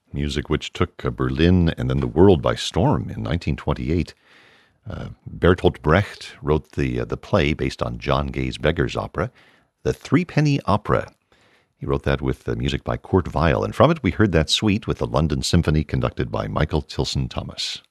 Music which took Berlin and then the world by storm in 1928. Bertolt Brecht wrote the play based on John Gay's Beggar's Opera, The Threepenny Opera. He wrote that with music by Kurt Weill, and from it we heard that suite with the London Symphony conducted by Michael Tilson Thomas.